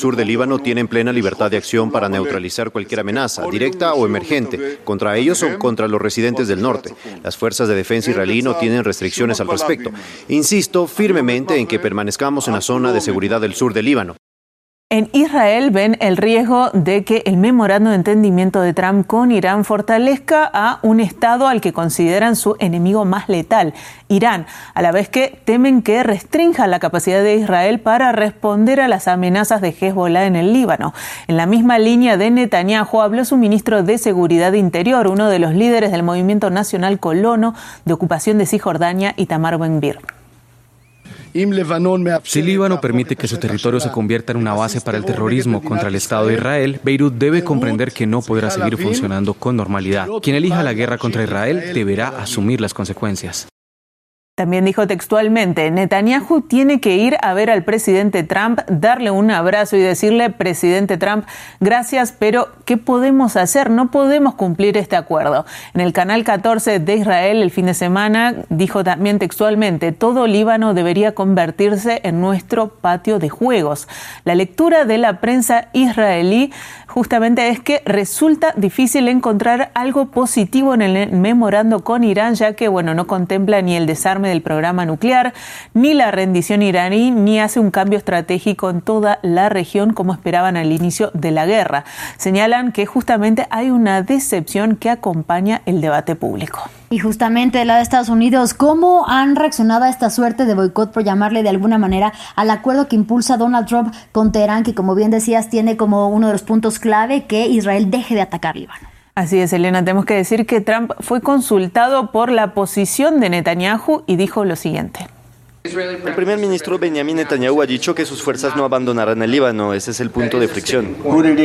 sur del Líbano tienen plena libertad de acción para neutralizar cualquier amenaza, directa o emergente, contra ellos o contra los residentes del norte. Las fuerzas de defensa israelí no tienen restricciones al respecto. Insisto firmemente en que permanezcamos en la zona de seguridad del sur del Líbano. En Israel ven el riesgo de que el memorando de entendimiento de Trump con Irán fortalezca a un Estado al que consideran su enemigo más letal, Irán, a la vez que temen que restrinja la capacidad de Israel para responder a las amenazas de Hezbollah en el Líbano. En la misma línea de Netanyahu habló su ministro de Seguridad Interior, uno de los líderes del movimiento nacional colono de ocupación de Cisjordania, Itamar Ben-Gvir. Si Líbano permite que su territorio se convierta en una base para el terrorismo contra el Estado de Israel, Beirut debe comprender que no podrá seguir funcionando con normalidad. Quien elija la guerra contra Israel deberá asumir las consecuencias. También dijo textualmente, Netanyahu tiene que ir a ver al presidente Trump, darle un abrazo y decirle, presidente Trump, gracias, pero ¿qué podemos hacer? No podemos cumplir este acuerdo. En el canal 14 de Israel el fin de semana dijo también textualmente, todo Líbano debería convertirse en nuestro patio de juegos. La lectura de la prensa israelí justamente es que resulta difícil encontrar algo positivo en el memorando con Irán, ya que no contempla ni el desarme del programa nuclear, ni la rendición iraní, ni hace un cambio estratégico en toda la región como esperaban al inicio de la guerra. Señalan que justamente hay una decepción que acompaña el debate público. Y justamente del lado de Estados Unidos, ¿cómo han reaccionado a esta suerte de boicot, por llamarle de alguna manera, al acuerdo que impulsa Donald Trump con Teherán, que como bien decías tiene como uno de los puntos clave que Israel deje de atacar Líbano? Así es, Elena, tenemos que decir que Trump fue consultado por la posición de Netanyahu y dijo lo siguiente. El primer ministro Benjamin Netanyahu ha dicho que sus fuerzas no abandonarán el Líbano. Ese es el punto de fricción.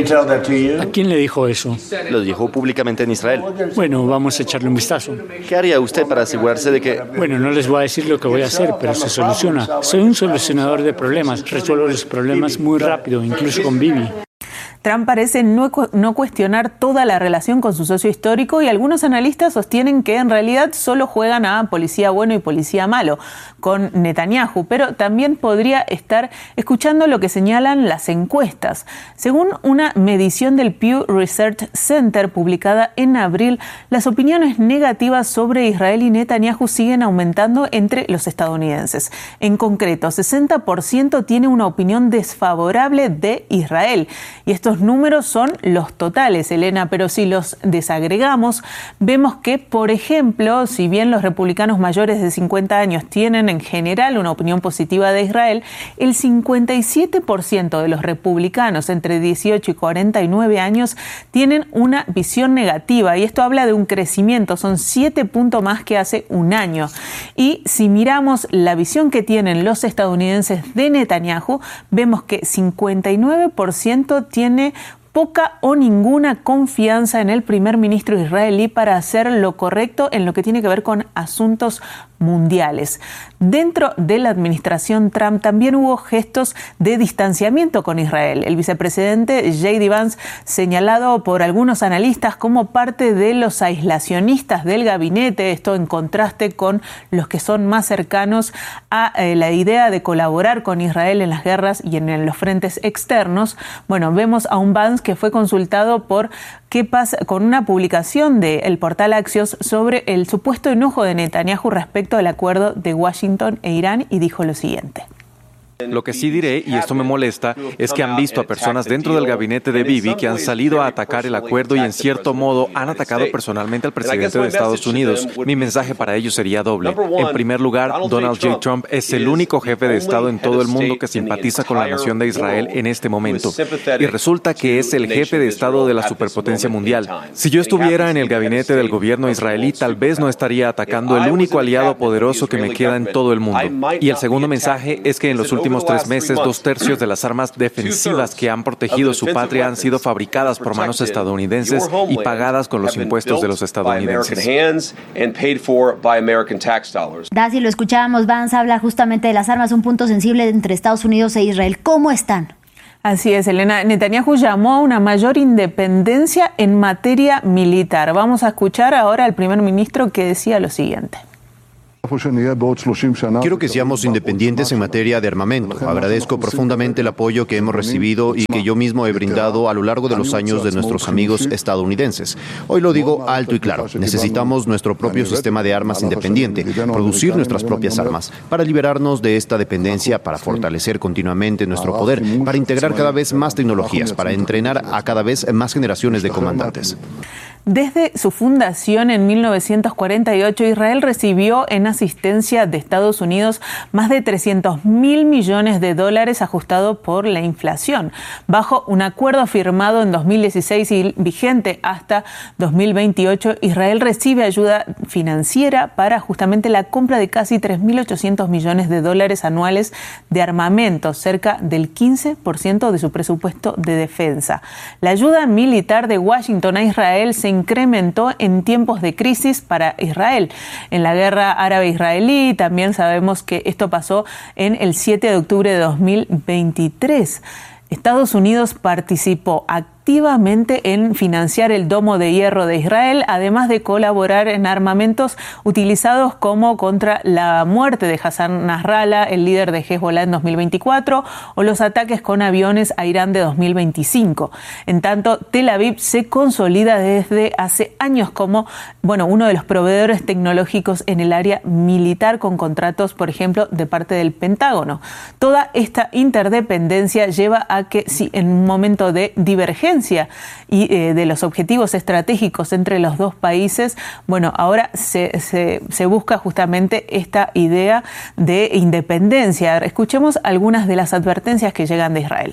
¿A quién le dijo eso? Lo dijo públicamente en Israel. Bueno, vamos a echarle un vistazo. ¿Qué haría usted para asegurarse de que...? Bueno, no les voy a decir lo que voy a hacer, pero se soluciona. Soy un solucionador de problemas. Resuelvo los problemas muy rápido, incluso con Bibi. Trump parece no cuestionar toda la relación con su socio histórico y algunos analistas sostienen que en realidad solo juegan a policía bueno y policía malo con Netanyahu, pero también podría estar escuchando lo que señalan las encuestas. Según una medición del Pew Research Center publicada en abril, las opiniones negativas sobre Israel y Netanyahu siguen aumentando entre los estadounidenses. En concreto, 60% tiene una opinión desfavorable de Israel. Y estos números son los totales, Elena, pero si los desagregamos, vemos que, por ejemplo, si bien los republicanos mayores de 50 años tienen en general una opinión positiva de Israel, el 57% de los republicanos entre 18 y 49 años tienen una visión negativa, y esto habla de un crecimiento, son 7 puntos más que hace un año. Y si miramos la visión que tienen los estadounidenses de Netanyahu, vemos que 59% tiene poca o ninguna confianza en el primer ministro israelí para hacer lo correcto en lo que tiene que ver con asuntos mundiales. Dentro de la administración Trump también hubo gestos de distanciamiento con Israel. El vicepresidente J.D. Vance, señalado por algunos analistas como parte de los aislacionistas del gabinete, esto en contraste con los que son más cercanos a la idea de colaborar con Israel en las guerras y en los frentes externos. Bueno, vemos a un Vance que fue consultado por qué pasa con una publicación del portal Axios sobre el supuesto enojo de Netanyahu respecto al acuerdo de Washington e Irán y dijo lo siguiente. Lo que sí diré, y esto me molesta, es que han visto a personas dentro del gabinete de Bibi que han salido a atacar el acuerdo y en cierto modo han atacado personalmente al presidente de Estados Unidos. Mi mensaje para ellos sería doble. En primer lugar, Donald J. Trump es el único jefe de Estado en todo el mundo que simpatiza con la nación de Israel en este momento. Y resulta que es el jefe de Estado de la superpotencia mundial. Si yo estuviera en el gabinete del gobierno israelí, tal vez no estaría atacando el único aliado poderoso que me queda en todo el mundo. Y el segundo mensaje es que en los últimos 3 meses, 2/3 de las armas defensivas que han protegido su patria han sido fabricadas por manos estadounidenses y pagadas con los impuestos de los estadounidenses. Daci, lo escuchábamos, Vance habla justamente de las armas, un punto sensible entre Estados Unidos e Israel. ¿Cómo están? Así es, Elena. Netanyahu llamó a una mayor independencia en materia militar. Vamos a escuchar ahora al primer ministro que decía lo siguiente. Quiero que seamos independientes en materia de armamento. Agradezco profundamente el apoyo que hemos recibido y que yo mismo he brindado a lo largo de los años de nuestros amigos estadounidenses. Hoy lo digo alto y claro. Necesitamos nuestro propio sistema de armas independiente, producir nuestras propias armas, para liberarnos de esta dependencia, para fortalecer continuamente nuestro poder, para integrar cada vez más tecnologías, para entrenar a cada vez más generaciones de comandantes. Desde su fundación en 1948, Israel recibió en asistencia de Estados Unidos más de $300.000 millones ajustado por la inflación, bajo un acuerdo firmado en 2016 y vigente hasta 2028. Israel recibe ayuda financiera para justamente la compra de casi $3.800 millones anuales de armamento, cerca del 15% de su presupuesto de defensa. La ayuda militar de Washington a Israel se incrementó en tiempos de crisis para Israel. En la guerra árabe-israelí también sabemos que esto pasó en el 7 de octubre de 2023. Estados Unidos participó activamente en financiar el Domo de Hierro de Israel, además de colaborar en armamentos utilizados como contra la muerte de Hassan Nasrallah, el líder de Hezbollah en 2024, o los ataques con aviones a Irán de 2025. En tanto, Tel Aviv se consolida desde hace años como uno de los proveedores tecnológicos en el área militar, con contratos, por ejemplo, de parte del Pentágono. Toda esta interdependencia lleva a que, si en un momento de divergencia y de los objetivos estratégicos entre los dos países, ahora se busca justamente esta idea de independencia. Escuchemos algunas de las advertencias que llegan de Israel.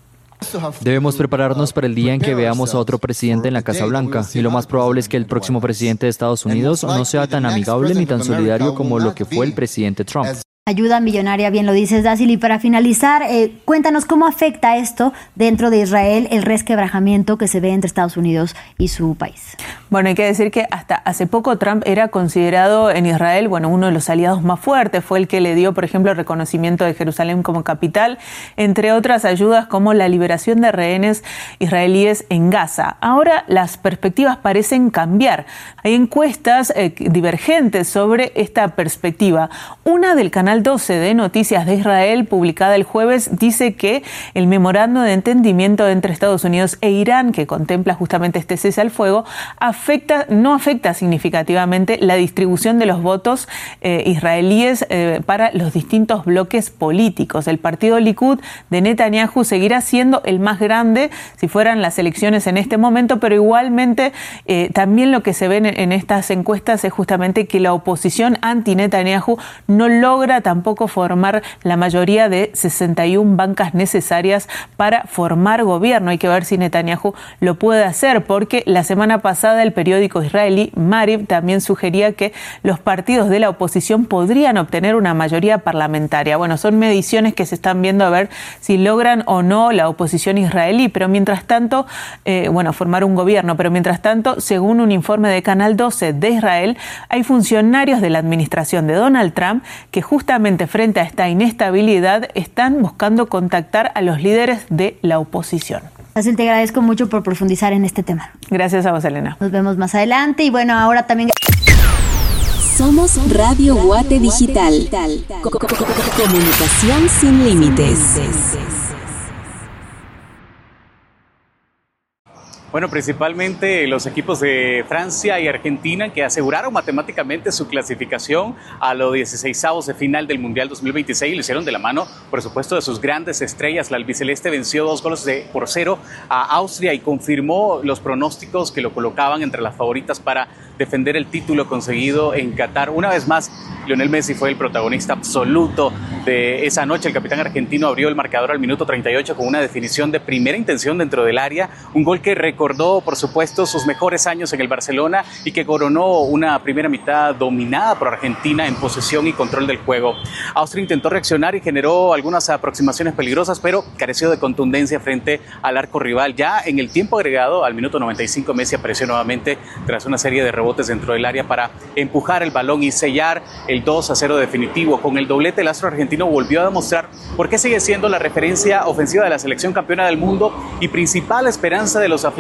Debemos prepararnos para el día en que veamos a otro presidente en la Casa Blanca, y lo más probable es que el próximo presidente de Estados Unidos no sea tan amigable ni tan solidario como lo que fue el presidente Trump. Ayuda millonaria, bien lo dices, Dacil. Y para finalizar, cuéntanos cómo afecta esto dentro de Israel, el resquebrajamiento que se ve entre Estados Unidos y su país. Hay que decir que hasta hace poco Trump era considerado en Israel, uno de los aliados más fuertes. Fue el que le dio, por ejemplo, el reconocimiento de Jerusalén como capital, entre otras ayudas como la liberación de rehenes israelíes en Gaza. Ahora las perspectivas parecen cambiar. Hay encuestas divergentes sobre esta perspectiva. Una del canal 12 de Noticias de Israel, publicada el jueves, dice que el memorando de entendimiento entre Estados Unidos e Irán, que contempla justamente este cese al fuego, no afecta significativamente la distribución de los votos israelíes para los distintos bloques políticos. El partido Likud de Netanyahu seguirá siendo el más grande si fueran las elecciones en este momento, pero igualmente también lo que se ve en estas encuestas es justamente que la oposición anti-Netanyahu no logra tampoco formar la mayoría de 61 bancas necesarias para formar gobierno. Hay que ver si Netanyahu lo puede hacer, porque la semana pasada el periódico israelí Maariv también sugería que los partidos de la oposición podrían obtener una mayoría parlamentaria. Son mediciones que se están viendo a ver si logran o no la oposición israelí, pero mientras tanto, formar un gobierno. Pero mientras tanto, según un informe de Canal 12 de Israel, hay funcionarios de la administración de Donald Trump que justamente frente a esta inestabilidad están buscando contactar a los líderes de la oposición. Dacil, te agradezco mucho por profundizar en este tema. Gracias a vos, Elena. Nos vemos más adelante y ahora también... Somos Radio Guate Digital. Comunicación sin límites. Principalmente los equipos de Francia y Argentina, que aseguraron matemáticamente su clasificación a los 16avos de final del Mundial 2026, lo hicieron de la mano, por supuesto, de sus grandes estrellas. La albiceleste venció 2-0 a Austria y confirmó los pronósticos que lo colocaban entre las favoritas para defender el título conseguido en Qatar. Una vez más, Lionel Messi fue el protagonista absoluto de esa noche. El capitán argentino abrió el marcador al minuto 38 con una definición de primera intención dentro del área, un gol que recordó, por supuesto, sus mejores años en el Barcelona y que coronó una primera mitad dominada por Argentina en posesión y control del juego. Austria intentó reaccionar y generó algunas aproximaciones peligrosas, pero careció de contundencia frente al arco rival. Ya en el tiempo agregado, al minuto 95, Messi apareció nuevamente tras una serie de rebotes dentro del área para empujar el balón y sellar el 2-0 definitivo. Con el doblete, el astro argentino volvió a demostrar por qué sigue siendo la referencia ofensiva de la selección campeona del mundo y principal esperanza de los aficionados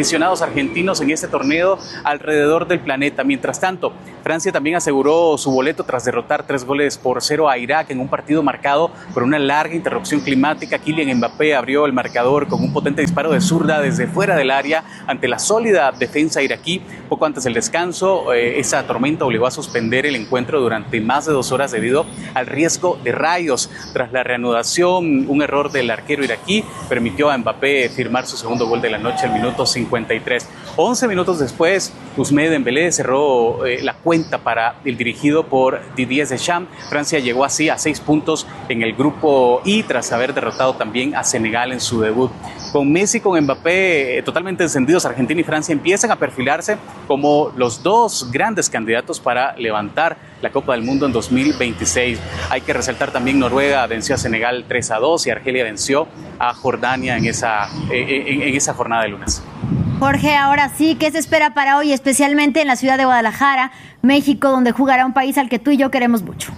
aficionados argentinos en este torneo alrededor del planeta. Mientras tanto, Francia también aseguró su boleto tras derrotar 3-0 a Irak en un partido marcado por una larga interrupción climática. Kylian Mbappé abrió el marcador con un potente disparo de zurda desde fuera del área ante la sólida defensa iraquí. Poco antes del descanso, esa tormenta obligó a suspender el encuentro durante más de 2 horas debido al riesgo de rayos. Tras la reanudación, un error del arquero iraquí permitió a Mbappé firmar su segundo gol de la noche al minuto 53. 11 minutos después, Ousmane Dembélé cerró la cuenta para el dirigido por Didier Deschamps. Francia llegó así a 6 puntos en el grupo I tras haber derrotado también a Senegal en su debut. Con Messi y con Mbappé totalmente encendidos, Argentina y Francia empiezan a perfilarse como los dos grandes candidatos para levantar la Copa del Mundo en 2026. Hay que resaltar también Noruega venció a Senegal 3-2 y Argelia venció a Jordania en esa jornada de lunes. Jorge, ahora sí, ¿qué se espera para hoy, especialmente en la ciudad de Guadalajara, México, donde jugará un país al que tú y yo queremos mucho?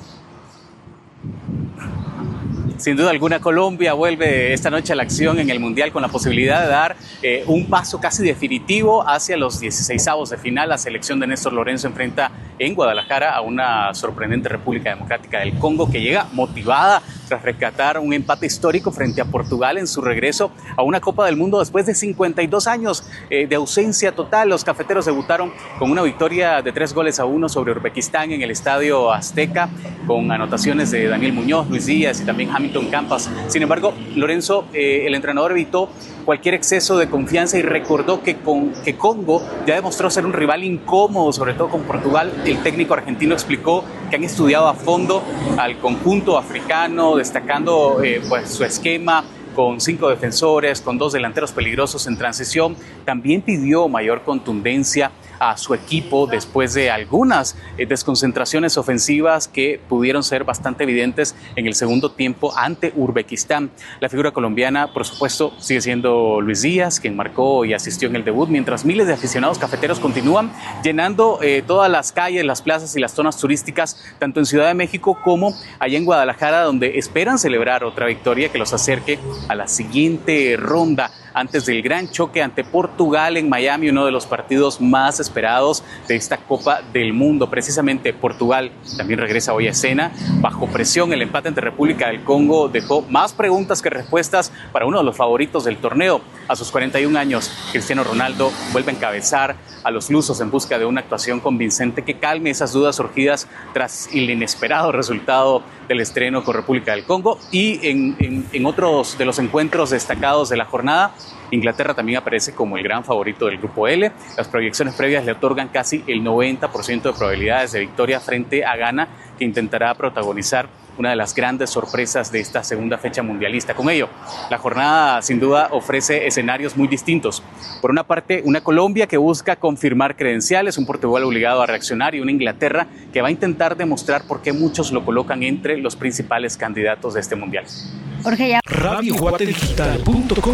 Sin duda alguna, Colombia vuelve esta noche a la acción en el Mundial con la posibilidad de dar un paso casi definitivo hacia los 16avos de final. La selección de Néstor Lorenzo enfrenta en Guadalajara a una sorprendente República Democrática del Congo que llega motivada tras rescatar un empate histórico frente a Portugal en su regreso a una Copa del Mundo después de 52 años de ausencia total. Los cafeteros debutaron con una victoria de 3-1 sobre Uzbekistán en el Estadio Azteca, con anotaciones de Daniel Muñoz, Luis Díaz y también Hamilton Campas. Sin embargo, Lorenzo, el entrenador, evitó cualquier exceso de confianza y recordó que Congo ya demostró ser un rival incómodo, sobre todo con Portugal. El técnico argentino explicó que han estudiado a fondo al conjunto africano, destacando su esquema con 5 defensores, con 2 delanteros peligrosos en transición. También pidió mayor contundencia a su equipo después de algunas desconcentraciones ofensivas que pudieron ser bastante evidentes en el segundo tiempo ante Uzbekistán. La figura colombiana, por supuesto, sigue siendo Luis Díaz, quien marcó y asistió en el debut, mientras miles de aficionados cafeteros continúan llenando todas las calles, las plazas y las zonas turísticas, tanto en Ciudad de México como allá en Guadalajara, donde esperan celebrar otra victoria que los acerque a la siguiente ronda antes del gran choque ante Portugal en Miami, uno de los partidos más esperados de esta Copa del Mundo. Precisamente Portugal también regresa hoy a escena. Bajo presión, el empate ante República del Congo dejó más preguntas que respuestas para uno de los favoritos del torneo. A sus 41 años, Cristiano Ronaldo vuelve a encabezar a los lusos en busca de una actuación convincente que calme esas dudas surgidas tras el inesperado resultado del estreno con República del Congo. Y en otros de los encuentros destacados de la jornada, Inglaterra también aparece como el gran favorito del Grupo L. Las proyecciones previas le otorgan casi el 90% de probabilidades de victoria frente a Ghana, que intentará protagonizar una de las grandes sorpresas de esta segunda fecha mundialista. Con ello, la jornada sin duda ofrece escenarios muy distintos. Por una parte, una Colombia que busca confirmar credenciales, un Portugal obligado a reaccionar y una Inglaterra que va a intentar demostrar por qué muchos lo colocan entre los principales candidatos de este mundial. Jorge, ya. RadioGuateDigital.com.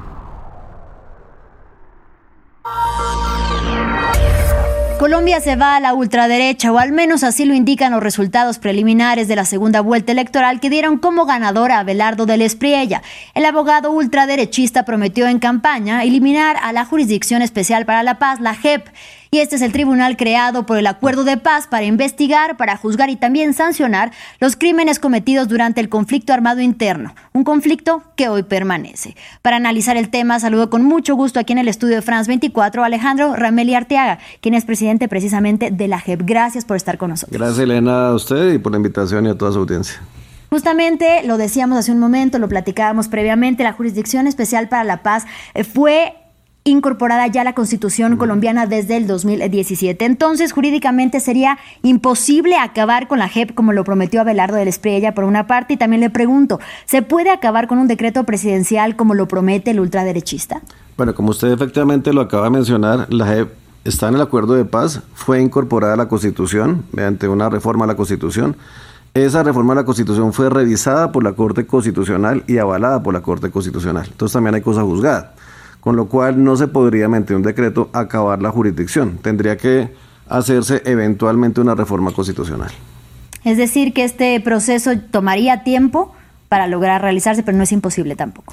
Colombia se va a la ultraderecha, o al menos así lo indican los resultados preliminares de la segunda vuelta electoral que dieron como ganadora a Abelardo del Espriella. El abogado ultraderechista prometió en campaña eliminar a la Jurisdicción Especial para la Paz, la JEP. Y este es el tribunal creado por el Acuerdo de Paz para investigar, para juzgar y también sancionar los crímenes cometidos durante el conflicto armado interno, un conflicto que hoy permanece. Para analizar el tema, saludo con mucho gusto aquí en el estudio de France 24 a Alejandro Ramelli Arteaga, quien es presidente precisamente de la JEP. Gracias por estar con nosotros. Gracias, Elena, a usted y por la invitación y a toda su audiencia. Justamente lo decíamos hace un momento, lo platicábamos previamente, la Jurisdicción Especial para la Paz fue incorporada ya a la Constitución colombiana desde el 2017. Entonces, jurídicamente sería imposible acabar con la JEP como lo prometió Abelardo del Espriella por una parte, y también le pregunto, ¿se puede acabar con un decreto presidencial como lo promete el ultraderechista? Bueno, como usted efectivamente lo acaba de mencionar, la JEP está en el Acuerdo de Paz, fue incorporada a la Constitución mediante una reforma a la Constitución. Esa reforma a la Constitución fue revisada por la Corte Constitucional y avalada por la Corte Constitucional. Entonces también hay cosa juzgada, con lo cual no se podría, mediante un decreto, acabar la jurisdicción. Tendría que hacerse eventualmente una reforma constitucional. Es decir, que este proceso tomaría tiempo para lograr realizarse, pero no es imposible tampoco.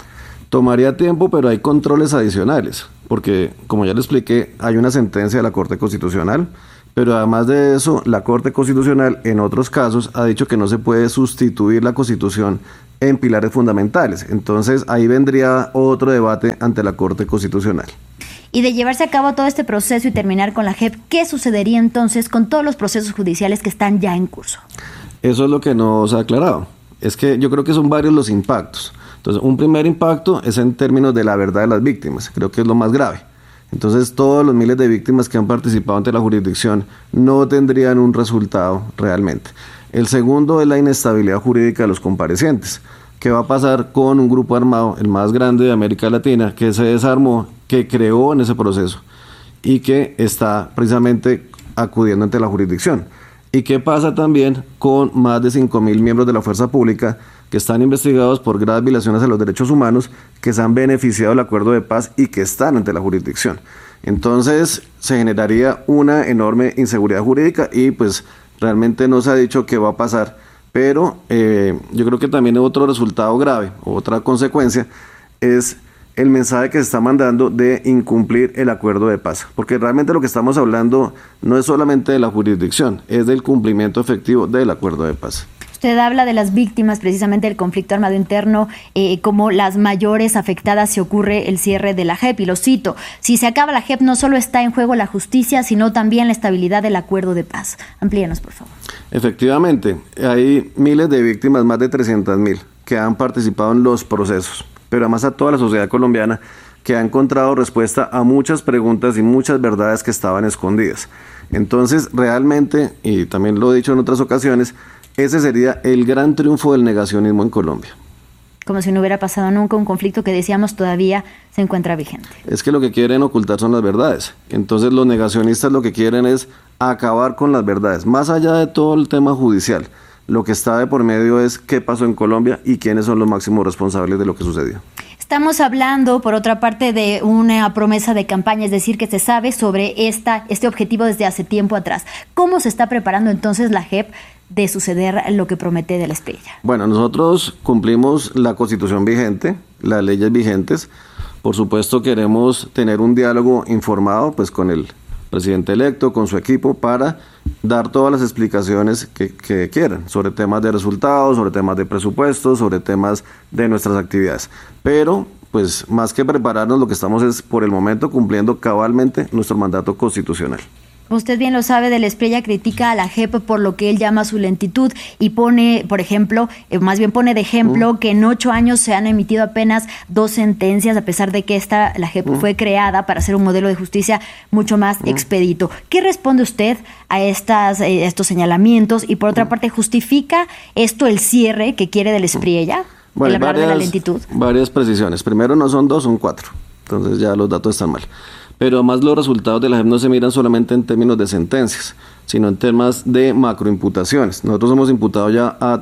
Tomaría tiempo, pero hay controles adicionales, porque como ya le expliqué, hay una sentencia de la Corte Constitucional, pero además de eso, la Corte Constitucional en otros casos ha dicho que no se puede sustituir la Constitución en pilares fundamentales. Entonces ahí vendría otro debate ante la Corte Constitucional. Y de llevarse a cabo todo este proceso y terminar con la JEP, ¿qué sucedería entonces con todos los procesos judiciales que están ya en curso? Eso es lo que nos ha aclarado. Es que yo creo que son varios los impactos. Entonces, un primer impacto es en términos de la verdad de las víctimas. Creo que es lo más grave. Entonces, todos los miles de víctimas que han participado ante la jurisdicción no tendrían un resultado realmente. El segundo es la inestabilidad jurídica de los comparecientes. ¿Qué va a pasar con un grupo armado, el más grande de América Latina, que se desarmó, que creó en ese proceso y que está precisamente acudiendo ante la jurisdicción? ¿Y qué pasa también con más de 5.000 miembros de la fuerza pública que están investigados por graves violaciones a los derechos humanos, que se han beneficiado del acuerdo de paz y que están ante la jurisdicción? Entonces se generaría una enorme inseguridad jurídica y pues realmente no se ha dicho qué va a pasar, pero yo creo que también otro resultado grave, otra consecuencia, es el mensaje que se está mandando de incumplir el acuerdo de paz, porque realmente lo que estamos hablando no es solamente de la jurisdicción, es del cumplimiento efectivo del acuerdo de paz. Usted habla de las víctimas precisamente del conflicto armado interno como las mayores afectadas si ocurre el cierre de la JEP, y lo cito: si se acaba la JEP no solo está en juego la justicia, sino también la estabilidad del acuerdo de paz. Amplíenos, por favor. Efectivamente, hay miles de víctimas, más de 300.000, que han participado en los procesos, pero además a toda la sociedad colombiana que ha encontrado respuesta a muchas preguntas y muchas verdades que estaban escondidas. Entonces, realmente, y también lo he dicho en otras ocasiones, ese sería el gran triunfo del negacionismo en Colombia. Como si no hubiera pasado nunca, un conflicto que decíamos todavía se encuentra vigente. Es que lo que quieren ocultar son las verdades. Entonces los negacionistas lo que quieren es acabar con las verdades. Más allá de todo el tema judicial, lo que está de por medio es qué pasó en Colombia y quiénes son los máximos responsables de lo que sucedió. Estamos hablando, por otra parte, de una promesa de campaña, es decir, que se sabe sobre este objetivo desde hace tiempo atrás. ¿Cómo se está preparando entonces la JEP de suceder lo que promete de la Espriella? Bueno, nosotros cumplimos la Constitución vigente, las leyes vigentes. Por supuesto, queremos tener un diálogo informado pues con el presidente electo, con su equipo, para dar todas las explicaciones que quieran sobre temas de resultados, sobre temas de presupuestos, sobre temas de nuestras actividades. Pero, pues, más que prepararnos, lo que estamos es, por el momento, cumpliendo cabalmente nuestro mandato constitucional. Usted bien lo sabe, de la Espriella critica a la JEP por lo que él llama su lentitud y pone, por ejemplo, pone de ejemplo que en 8 años se han emitido apenas 2 sentencias, a pesar de que la JEP fue creada para ser un modelo de justicia mucho más expedito. ¿Qué responde usted a estos señalamientos? Y por otra parte, ¿justifica esto el cierre que quiere de la Espriella? Bueno, el hablar de la lentitud. Varias precisiones. Primero, no son 2, son 4. Entonces ya los datos están mal. Pero además los resultados de la JEP no se miran solamente en términos de sentencias, sino en temas de macroimputaciones. Nosotros hemos imputado ya a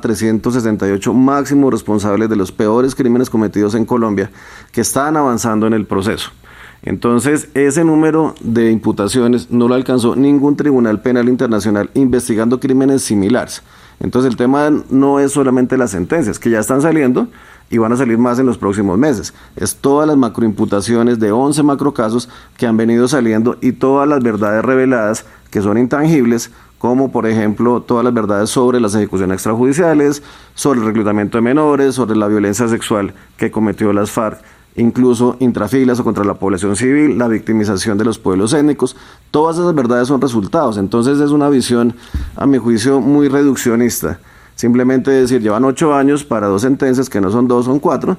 368 máximos responsables de los peores crímenes cometidos en Colombia que están avanzando en el proceso. Entonces, ese número de imputaciones no lo alcanzó ningún tribunal penal internacional investigando crímenes similares. Entonces, el tema no es solamente las sentencias, que ya están saliendo y van a salir más en los próximos meses. Es todas las macroimputaciones de 11 macrocasos que han venido saliendo y todas las verdades reveladas que son intangibles, como por ejemplo todas las verdades sobre las ejecuciones extrajudiciales, sobre el reclutamiento de menores, sobre la violencia sexual que cometió las FARC, incluso intrafilas o contra la población civil, la victimización de los pueblos étnicos. Todas esas verdades son resultados. Entonces es una visión, a mi juicio, muy reduccionista. Simplemente decir, llevan 8 años para 2 sentencias, que no son 2, son 4,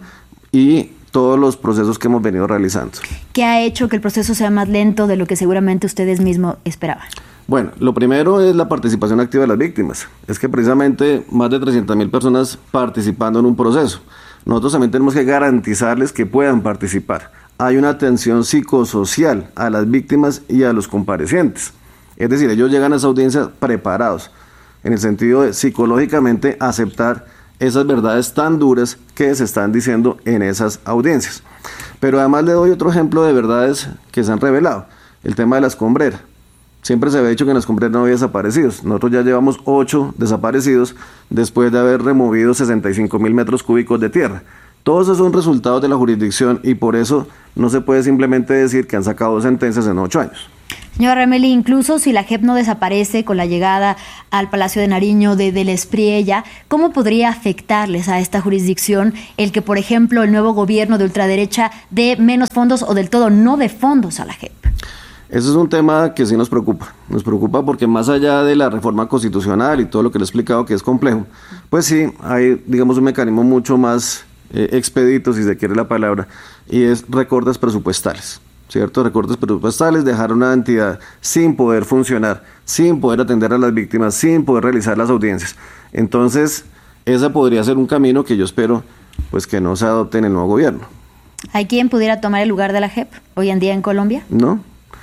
y todos los procesos que hemos venido realizando. ¿Qué ha hecho que el proceso sea más lento de lo que seguramente ustedes mismos esperaban? Bueno, lo primero es la participación activa de las víctimas. Es que precisamente más de 300.000 personas participando en un proceso. Nosotros también tenemos que garantizarles que puedan participar. Hay una atención psicosocial a las víctimas y a los comparecientes. Es decir, ellos llegan a esa audiencia preparados, en el sentido de psicológicamente aceptar esas verdades tan duras que se están diciendo en esas audiencias. Pero además le doy otro ejemplo de verdades que se han revelado. El tema de la escombrera. Siempre se había dicho que en la escombrera no había desaparecidos. Nosotros ya llevamos 8 desaparecidos después de haber removido 65.000 metros cúbicos de tierra. Todos esos son resultados de la jurisdicción y por eso no se puede simplemente decir que han sacado sentencias en 8 años. Señora Remeli, incluso si la JEP no desaparece con la llegada al Palacio de Nariño del Espriella, ¿cómo podría afectarles a esta jurisdicción el que, por ejemplo, el nuevo gobierno de ultraderecha dé menos fondos o del todo no dé fondos a la JEP? Ese es un tema que sí nos preocupa porque más allá de la reforma constitucional y todo lo que le he explicado que es complejo, pues sí, hay, digamos, un mecanismo mucho más expedito, si se quiere la palabra, y es recortes presupuestales. ¿Cierto? Recortes presupuestales, dejar una entidad sin poder funcionar, sin poder atender a las víctimas, sin poder realizar las audiencias. Entonces, ese podría ser un camino que yo espero pues que no se adopte en el nuevo gobierno. ¿Hay quien pudiera tomar el lugar de la JEP hoy en día en Colombia? No,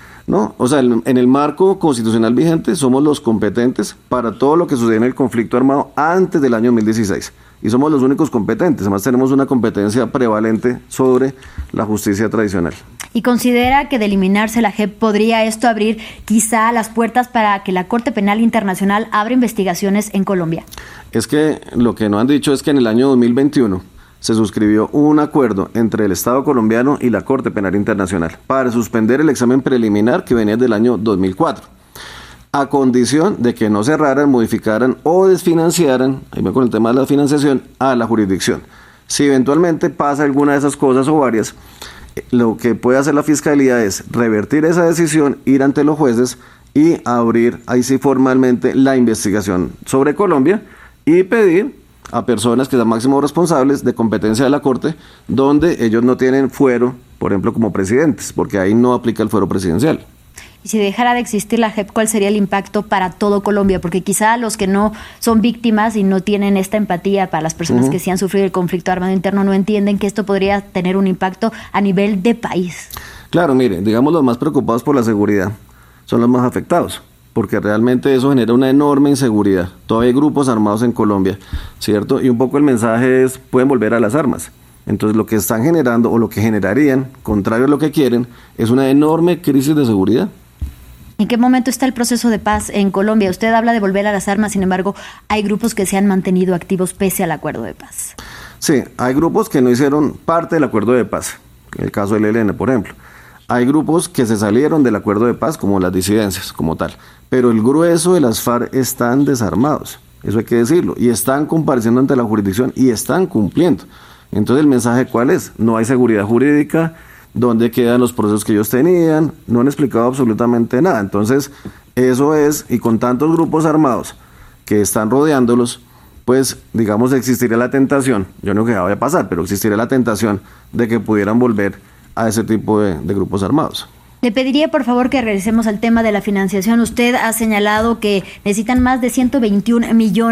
o sea, en el marco constitucional vigente somos los competentes para todo lo que sucedió en el conflicto armado antes del año 2016. Y somos los únicos competentes, además tenemos una competencia prevalente sobre la justicia tradicional. ¿Y considera que de eliminarse la JEP podría esto abrir quizá las puertas para que la Corte Penal Internacional abra investigaciones en Colombia? Es que lo que no han dicho es que en el año 2021 se suscribió un acuerdo entre el Estado colombiano y la Corte Penal Internacional para suspender el examen preliminar que venía del año 2004. A condición de que no cerraran, modificaran o desfinanciaran, ahí va con el tema de la financiación, a la jurisdicción. Si eventualmente pasa alguna de esas cosas o varias, lo que puede hacer la Fiscalía es revertir esa decisión, ir ante los jueces y abrir ahí sí formalmente la investigación sobre Colombia y pedir a personas que sean máximos responsables de competencia de la Corte, donde ellos no tienen fuero, por ejemplo, como presidentes, porque ahí no aplica el fuero presidencial. Y si dejara de existir la JEP, ¿cuál sería el impacto para todo Colombia? Porque quizá los que no son víctimas y no tienen esta empatía para las personas que sí han sufrido el conflicto armado interno no entienden que esto podría tener un impacto a nivel de país. Claro, mire, digamos los más preocupados por la seguridad son los más afectados, porque realmente eso genera una enorme inseguridad. Todavía hay grupos armados en Colombia, ¿cierto? Y un poco el mensaje es, pueden volver a las armas. Entonces lo que están generando o lo que generarían, contrario a lo que quieren, es una enorme crisis de seguridad. ¿En qué momento está el proceso de paz en Colombia? Usted habla de volver a las armas, sin embargo, hay grupos que se han mantenido activos pese al acuerdo de paz. Sí, hay grupos que no hicieron parte del acuerdo de paz, en el caso del ELN, por ejemplo. Hay grupos que se salieron del acuerdo de paz, como las disidencias, como tal. Pero el grueso de las FARC están desarmados, eso hay que decirlo, y están compareciendo ante la jurisdicción y están cumpliendo. Entonces, ¿el mensaje cuál es? No hay seguridad jurídica. ¿Dónde quedan los procesos que ellos tenían? No han explicado absolutamente nada. Entonces, eso es, y con tantos grupos armados que están rodeándolos, pues, digamos, existiría la tentación, yo no creo que vaya a pasar, pero existiría la tentación de que pudieran volver a ese tipo de grupos armados. Le pediría, por favor, que regresemos al tema de la financiación. Usted ha señalado que necesitan más de 21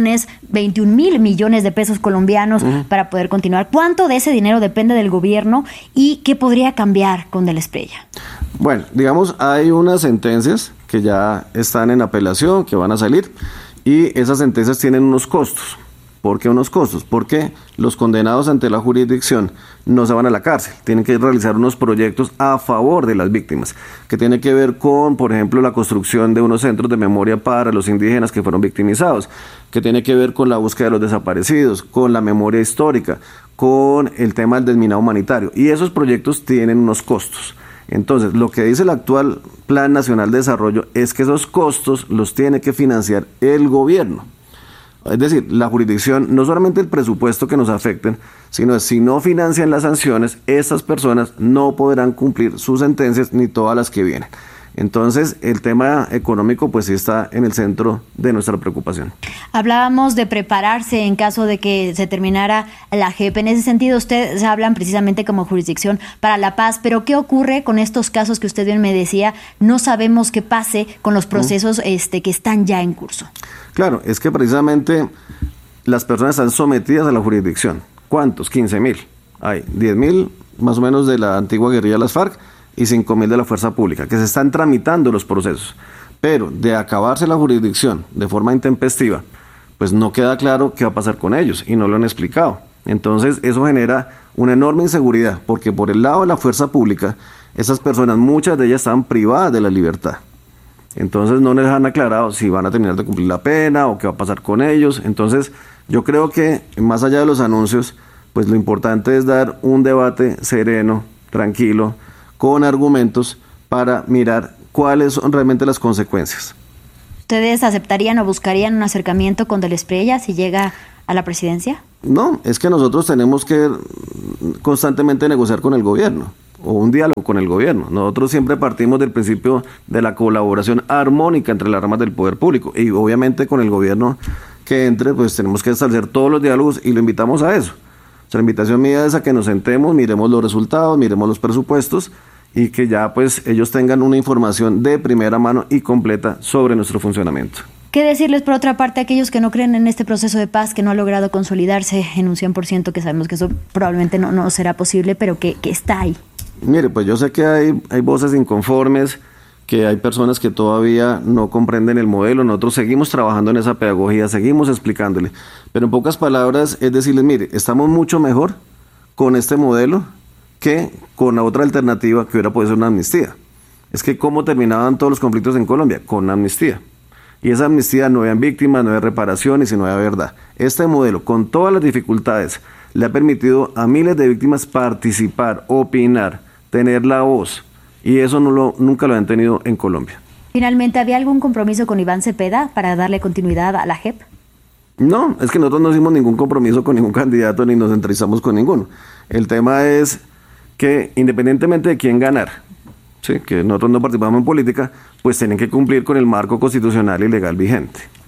mil millones de pesos colombianos para poder continuar. ¿Cuánto de ese dinero depende del gobierno y qué podría cambiar con Del Espriella? Bueno, digamos, hay unas sentencias que ya están en apelación, que van a salir, y esas sentencias tienen unos costos. ¿Por qué unos costos? Porque los condenados ante la jurisdicción no se van a la cárcel, tienen que realizar unos proyectos a favor de las víctimas, que tiene que ver con, por ejemplo, la construcción de unos centros de memoria para los indígenas que fueron victimizados, que tiene que ver con la búsqueda de los desaparecidos, con la memoria histórica, con el tema del desminado humanitario, y esos proyectos tienen unos costos. Entonces, lo que dice el actual Plan Nacional de Desarrollo es que esos costos los tiene que financiar el gobierno. Es decir, la jurisdicción, no solamente el presupuesto que nos afecten, sino si no financian las sanciones, esas personas no podrán cumplir sus sentencias ni todas las que vienen. Entonces, el tema económico pues sí está en el centro de nuestra preocupación. Hablábamos de prepararse en caso de que se terminara la JEP. En ese sentido, ustedes hablan precisamente como jurisdicción para la paz, pero ¿qué ocurre con estos casos que usted bien me decía? No sabemos qué pase con los procesos que están ya en curso. Claro, es que precisamente las personas están sometidas a la jurisdicción. ¿Cuántos? 15.000. Hay 10.000 más o menos de la antigua guerrilla de las FARC y 5.000 de la fuerza pública, que se están tramitando los procesos. Pero de acabarse la jurisdicción de forma intempestiva, pues no queda claro qué va a pasar con ellos y no lo han explicado. Entonces eso genera una enorme inseguridad, porque por el lado de la fuerza pública, esas personas, muchas de ellas están privadas de la libertad. Entonces no les han aclarado si van a terminar de cumplir la pena o qué va a pasar con ellos. Entonces yo creo que más allá de los anuncios, pues lo importante es dar un debate sereno, tranquilo, con argumentos para mirar cuáles son realmente las consecuencias. ¿Ustedes aceptarían o buscarían un acercamiento con Del Espriella si llega a la presidencia? No, es que nosotros tenemos que constantemente negociar con el gobierno o un diálogo con el gobierno. Nosotros siempre partimos del principio de la colaboración armónica entre las ramas del poder público y obviamente con el gobierno que entre, pues tenemos que establecer todos los diálogos y lo invitamos a eso. O sea, la invitación mía es a que nos sentemos, miremos los resultados, miremos los presupuestos y que ya pues ellos tengan una información de primera mano y completa sobre nuestro funcionamiento. ¿Qué decirles por otra parte a aquellos que no creen en este proceso de paz, que no ha logrado consolidarse en un 100%, que sabemos que eso probablemente no será posible, pero que está ahí? Mire, pues yo sé que hay voces inconformes, que hay personas que todavía no comprenden el modelo. Nosotros seguimos trabajando en esa pedagogía, seguimos explicándole, pero en pocas palabras es decirles, mire, estamos mucho mejor con este modelo que con la otra alternativa que hubiera podido ser una amnistía. Es que ¿cómo terminaban todos los conflictos en Colombia? Con una amnistía. Y esa amnistía no había víctimas, no había reparaciones y no había verdad. Este modelo, con todas las dificultades, le ha permitido a miles de víctimas participar, opinar, tener la voz. Y eso nunca lo han tenido en Colombia. Finalmente, ¿había algún compromiso con Iván Cepeda para darle continuidad a la JEP? No, es que nosotros no hicimos ningún compromiso con ningún candidato ni nos entrevistamos con ninguno. El tema es que independientemente de quién ganar, ¿sí?, que nosotros no participamos en política, pues tienen que cumplir con el marco constitucional y legal vigente.